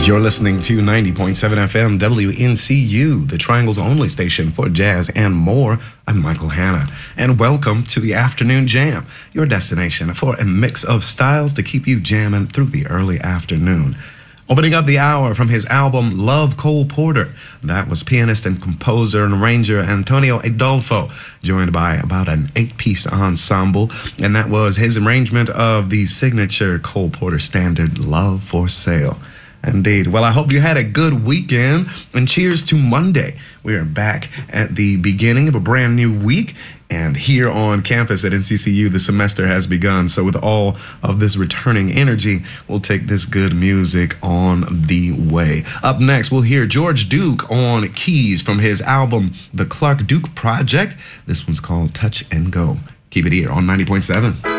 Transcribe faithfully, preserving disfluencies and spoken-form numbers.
You're listening to ninety point seven F M W N C U, the Triangle's only station for jazz and more. I'm Michael Hanna, and welcome to the Afternoon Jam, your destination for a mix of styles to keep you jamming through the early afternoon. Opening up the hour from his album Love Cole Porter, that was pianist and composer and arranger Antonio Adolfo, joined by about an eight-piece ensemble, and that was his arrangement of the signature Cole Porter standard, Love for Sale. Indeed. Well, I hope you had a good weekend, and cheers to Monday. We are back at the beginning of a brand new week, and here on campus at N C C U, the semester has begun. So with all of this returning energy, we'll take this good music on the way. Up next, we'll hear George Duke on keys from his album, The Clark Duke Project. This one's called Touch and Go. Keep it here on ninety point seven.